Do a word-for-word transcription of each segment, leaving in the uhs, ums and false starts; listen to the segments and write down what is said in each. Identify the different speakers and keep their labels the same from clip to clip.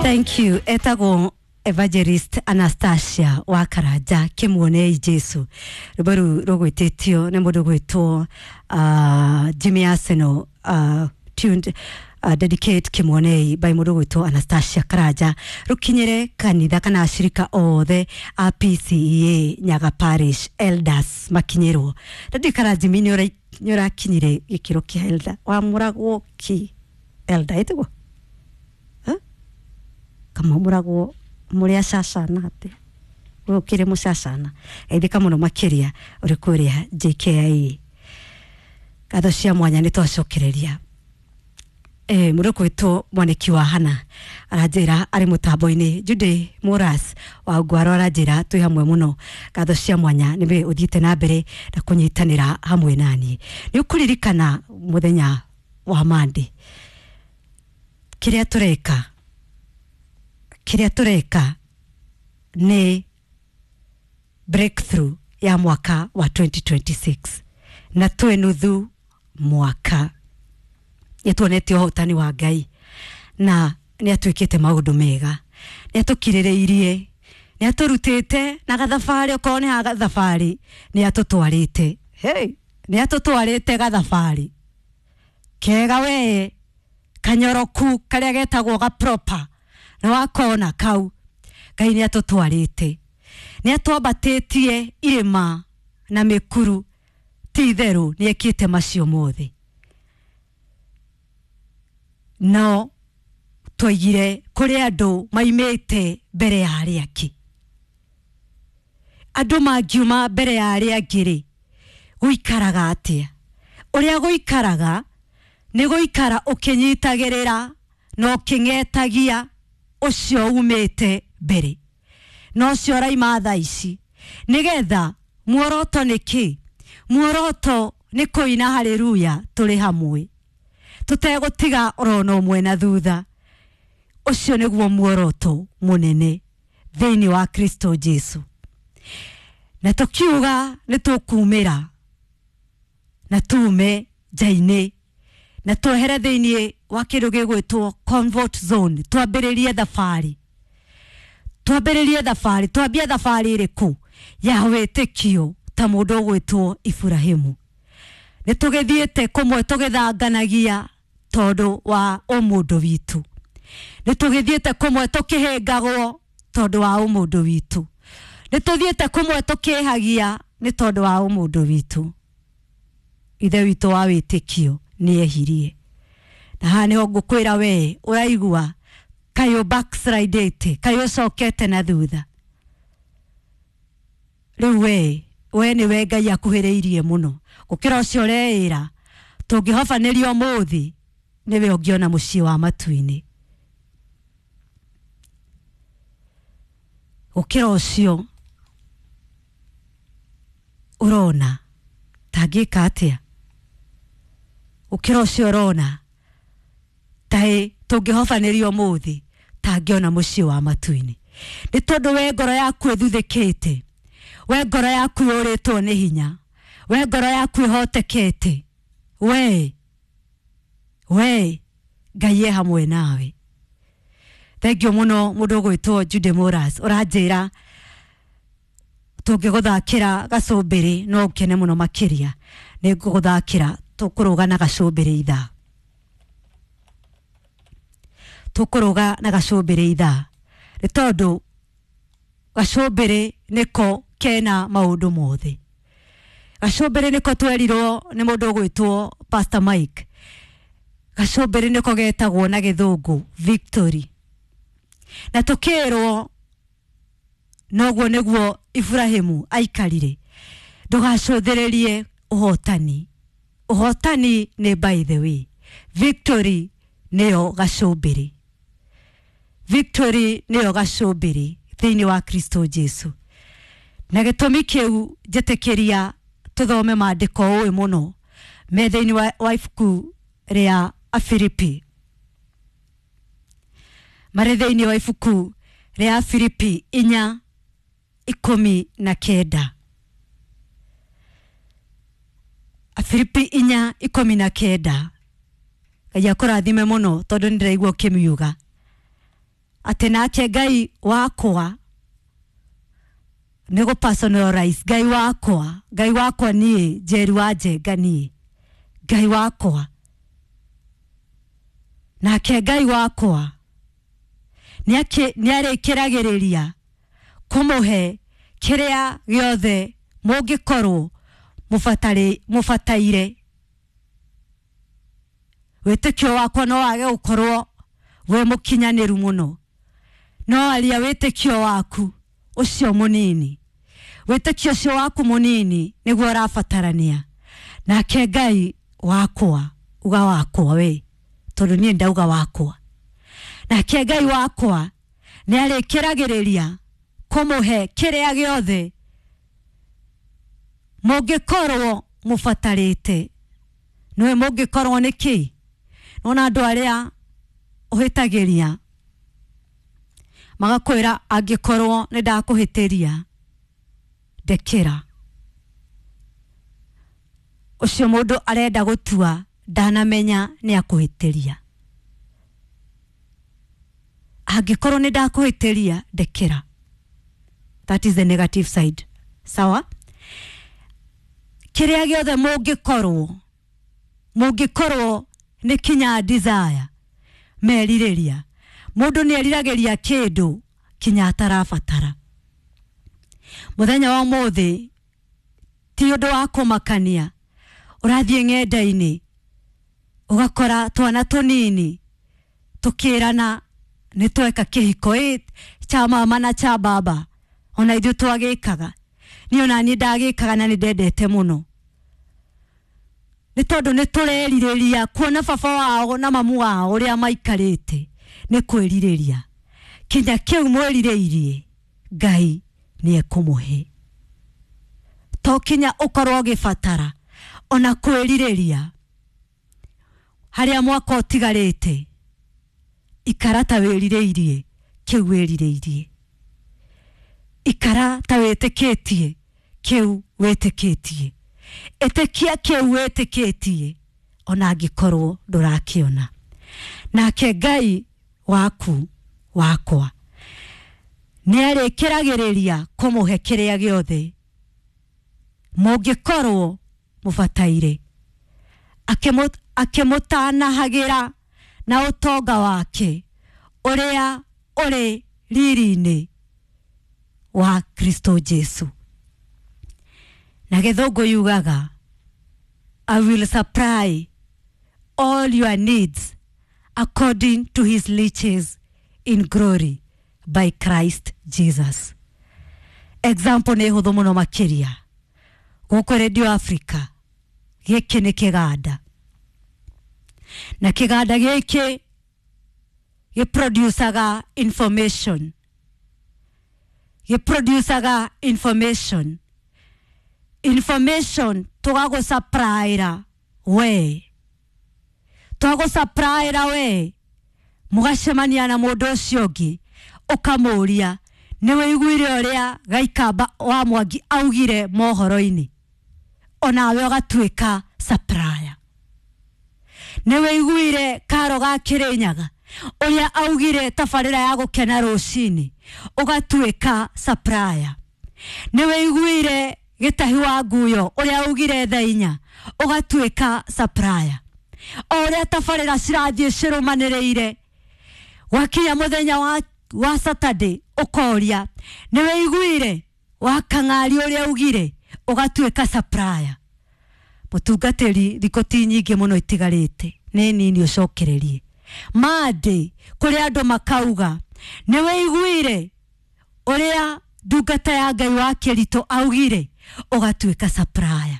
Speaker 1: Thank you. Etago Evangelist Anastasia Wakaraja Kimwone Jesu. Rubaru rogo tetio nemodo gweto uh Jimmy Arsenal uh tuned uh, dedicate Kimwone by modo gweto Anastasia Karaja. Rukinyere kanitha kana ashirika othe a P C E A Nyaga Parish Elders makinyero. Dadi Karaji minyora nyora kinyire gikiro kia elder. Wa murago ki elder etego. Kama murago muria sasana ate ukire musasana edika muno makiria uri kuria J K I kado cia mwanya nitwacokereria eh muroko eto mwaneki wa hana arajira ari mutambo-ini Jude Moras wa Gwaro arajira twi hamwe muno kado cia mwanya nibe uthite na mbere na kunyitanira hamwe nani ni ukuririkana muthenya wa mande kiria tureka kiria tureka ni breakthrough ya mwaka wa twenty twenty-six na tuwe nuthu mwaka yetuonete uhotani wa Ngai na ni atwikite maundu mega ni atukirireirie ni aturutite na gathafari okone ha gathafari ni atutwarite hey ni atutwarite gathafari kega we kanyoroku karia getagwo ga proper na wakona kau Ngai ni atutwarite ni atwambatetie irima na mikuru titheru ni ekite macio mothe no toigire kuri andu maimete mbere ya aria aki andu mangiuma mbere ya aria angiri guikaraga atia uria guikaraga ni guikara ukinyitagirira no kingetagia ucio umete mbere no cio raima tha ici nigetha muoroto niki muoroto ni kuina haleluya tuli hamwe tutegutiga orono mwe na thutha ucio niguo muoroto munene thiini wa Kristo Jesu na tukiuga nitukumira na tume jaine na tuhere thiini wa kindu gigwitwo comfort zone twambiririe thafari twambiririe thafari twambia thafari iriku ya wetekio ta mundu gwitwo Ibrahimu nitugithiete kumwe tugithanganagia tondu wa umundu witu nitugithiete kumwe tukihengagwo tondu wa umundu witu nituthiete kumwe tukihagia ni tondu wa umundu witu ithe witu wa wetekio ni ehirie na hane ngukwira we uraigua kayo backslide kayo sokete na thutha riwe we ni we Ngai akuhireirie muno ukira ucio reira tungihofanirio muthi niwe ungiona mucii wa matuini ukira ucio urona tagika atia ukira ucio urona tai tungihofanirio muthi tangiona mucii wa matuini ni tondu we ngoro yaku ethuthikite we ngoro yaku uritwo ni hinya we ngoro yaku ihotekete we we Ngai hamwe nawe thengio muno mundu gwitwo Jude Moras urajira tungiguthakira gacumbiri no ukene muno makiria ni nguguthakira tukuruga na gacumbiri itha tukuruga na gacumbiri itha ni tondu gacumbiri niko kena maundu mothe gacumbiri niko twerirwo ni mundu gwitwo Pastor Mike gacumbiri niko getagwo na githungu victory na tukirwo noguo niguo Ibrahimu aikarire ndugacuthiririe uhotani uhotani ni by the way victory niyo gacumbiri victory niyo gacumbiri thiini wa Kristo Jesu na gitumi kiu jetekeria tuthome maandiko uwe muno methaini wa, wa ifuku ria Afilipi marethaini wa ifuku ria Afilipi inya ikumi na kenda Afilipi inya ikumi na kenda Ngai akurathime muno tondu ndiraigua ukimiuga ati nake Ngai wakwa nego personalize Ngai wakwa Ngai wakwa nie Njeri wa Njenga nie Ngai wakwa nake Ngai wakwa niake niarekeragereria kumuhe kiria giothe mungikorwo mufatari mufataire witikio wakwa no wage gukorwo we mukinyaniru muno no alia witikio waku ucio munini witikio ucio waku munini niguo rafatarania nake Ngai wakwa uga wakwa we tondu nie ndauga wakwa nake Ngai wakwa ni arekeragereria kumuhe kiria giothe mugikorwo mufatarite noe mugikorwo niki nona andu aria uhitagiria magakwira angikorwo ni ndakuhitiria ndekera ucio mundu arenda gutua ndanamenya ni akuhitiria angikorwo ni ndakuhitiria ndekera. That is the negative side. Sawa? Kiria giothe mungikorwo mungikorwo ni kinya desire meririria mundu ni erirageria kindu kinya atarafatara muthenya wa muthi ti undu wa kumakania urathie ng'enda-ini ugakora twana tunini tukirana ni tweka kihiko e cha mama na cha baba ona ithu twagikaga ni ona ni ndagikaga na ni ndendete muno ni tondu ni tureririria kuona baba wao na mamu wao uria maikarite ni kwiririria kinya kiu mwerireirie Ngai ni ekumuhe to kinya ukorwo gifatara ona kwiririria haria mwako tigarite ikarata werireirie kiu werireirie ikara ta wetiketie kiu wetiketie etekia kiu wetiketie ona angikorwo ndurakiona nake Ngai waku wakwa ni arekeragereria kumuhe kiria giothe mugikorwo mufataire akemut akemutana hagira na utonga wake uria uri riri-ini wa Kristo Jesu na githungu yugaga I will supply all your needs according to his riches in glory by Christ Jesus. Example ne huthu muno makiria guku Radio Africa giki ni kiganda na kiganda giki giproducaga information giproducaga information information tugago suppliera we tugago suppliera we mugacemania na mundu ucio ngi ukamuria niwe igwire uria Gaikamba wa Mwangi augire mohoro-ini onawe ugatuika supplier niwe igwire Karo ga Kirinyaga uria augire tabarira ya gukena rucini ugatuika supplier niwe igwire Gitahi wa Nguyo uria augire thainya ugatuika supplier uria tabarira cirathie cirumaniriire wakinya muthenya wa wa Saturday ukoria niwe igwire wa Kang'ari uria augire ugatuika supplier mutungatiri rikoti nyingi muno itigarite ni nini ucokererie made kuri andu makauga niwe igwire uria ndungata ya Ngai wa Kirito augire ugatuika supplier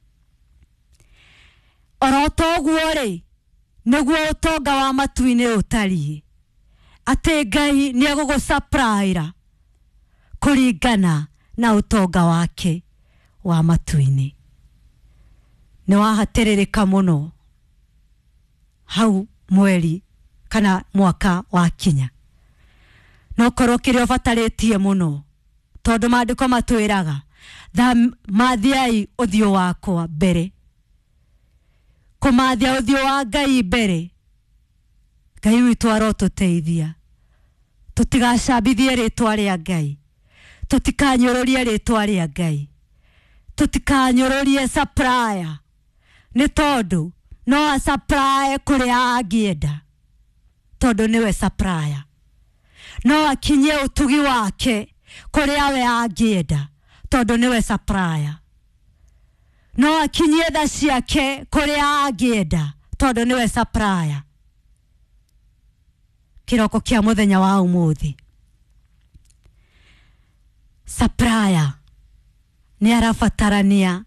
Speaker 1: orotoguo ri niguo utonga wa matu-ini utari ate Ngai ni agugu supplier kuringana na utonga wake wa matu-ini ni wahaterereka muno hau mweri kana mwaka wa kinya no korwo kirio fataritie muno tondu mandiko matwiraga tha mathiai uthio wakwa mbere kumathia uthio wa Ngai mbere Ngai witu arotuteithia tutigacambithie ritwa ria Ngai, tutikanyururie ritwa ria Ngai, tutikanyururie supplier ni tondu no a supply kuria angienda tondu niwe supplier, no akinye utugi wake kuria we angienda tondu niwe supplier, no akinye tha ciake kuria angienda tondu niwe supplier. Kiroko kia muthenya wa umuthi, supplier ni arafatarania,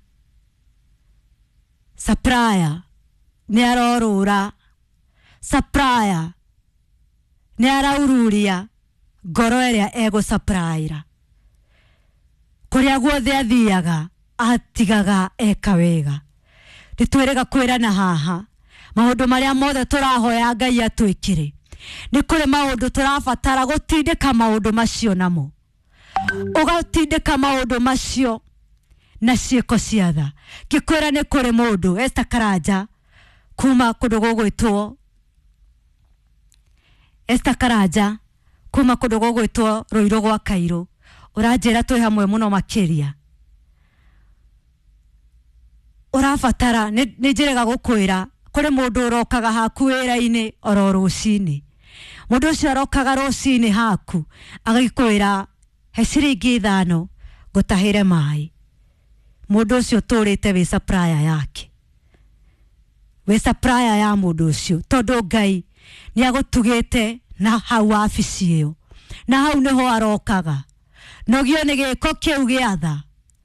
Speaker 1: supplier ni arorura, supplier ni araururia ngoro eria ego supplier kuria guothe athiaga atigaga eka wega. Nitwirega kwirana haha maundu maria mothe turahoya Ngai atwikire, ni kuri maundu turafatara gutindika maundu macio namo, ugatindika maundu macio na ciiko ciatha. Gikwira ni kuri mundu Esther Karanja kuma kundu gugwitwo Esther Karanja kuma kundu gugwitwo Ruiru gwa Kairu, uranjira twi hamwe muno makiria, urafatara ni njirega gukwira kuri mundu urokaga haku wira-ini oro rucini, mundu ucio arokaga rucini haku agagikwira he ciringi ithano ngutahire mai. Mundu ucio turite wi supplier yake, wi supplier ya mundu ucio tondu Ngai ni agutugite na hau wabici iyo, na hau niho arokaga nogio ni giko kiu giatha.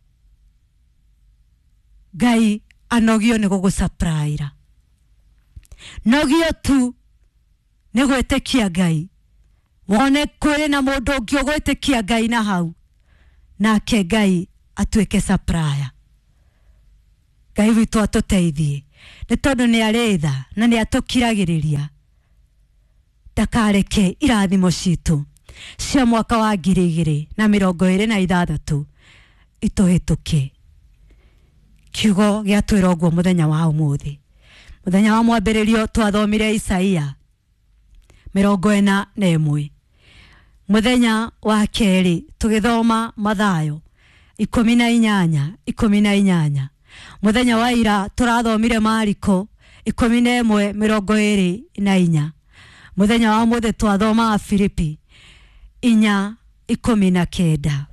Speaker 1: Ngai anogio ni gugusupplyira, nogio tu ni gwitikia Ngai, wone kwiri na mundu ungi ugwitikia Ngai na hau nake Ngai atwike supplier. Ngai witu atuteithie ni tondu ni aritha na ni atukiragiriria, ndakareke irathimo citu cia mwaka wa ngiri igiri na mirongo iri na ithathatu ituhituke. Kiugo giatwira uguo muthenya wa umuthi, muthenya wa mwambiririo twathomire Isaia mirongo ina na imwe, muthenya wa keri tugithoma Mathayo ikumi na inyanya ikumi na inyanya, muthenya wa ira turathomire Mariko ikumi na imwe mirongo iri na inya, muthenya wa umuthi twathoma Filipi inya ikumi na kenda.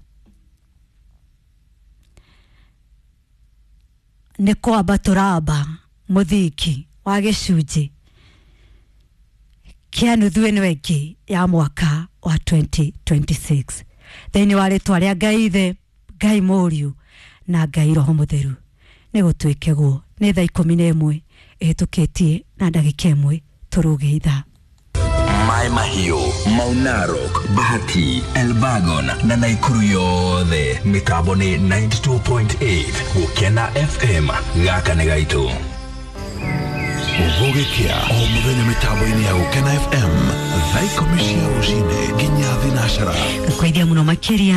Speaker 1: Ni kwamba turamba muthiki wa gicunji kia nuthu ino ingi ya mwaka wa twenty twenty-six thiini wa ritwa ria Ngai Ithe, Ngai Muriu na Ngai Roho Mutheru. Ni gutwike guo. Ni thaa ikumi na imwe ihitukitie na ndagika imwe turuge ithaa.
Speaker 2: Mai Mahiu, Maunarok, Bahati, Elbagon na Naikuru yothe mitambo ni ninety-two point eight Gukena F M gaka ni gaitu. Ugogekia o muthenya mitambo-ini ya Gukena F M thaa ikumi cia rucini nginya thinashara.
Speaker 1: Kwithia muno makiria